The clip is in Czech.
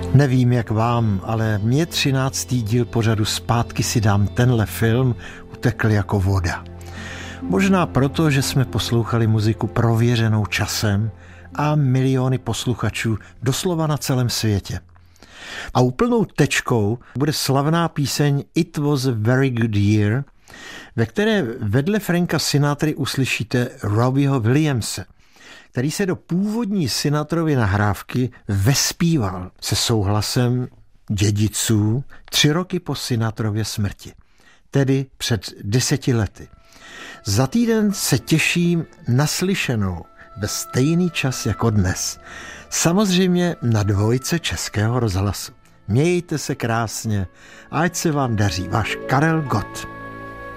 Nevím, jak vám, ale mě 13. díl pořadu Zpátky si dám tenhle film utekl jako voda. Možná proto, že jsme poslouchali muziku prověřenou časem a miliony posluchačů doslova na celém světě. A úplnou tečkou bude slavná píseň It Was a Very Good Year, ve které vedle Franka Sinatry uslyšíte Robbieho Williamse, který se do původní Sinatrovy nahrávky vespíval se souhlasem dědiců 3 roky po Sinatrově smrti, tedy před 10 lety. Za týden se těším na slyšenou ve stejný čas jako dnes. Samozřejmě na 2 Českého rozhlasu. Mějte se krásně, ať se vám daří. Váš Karel Gott.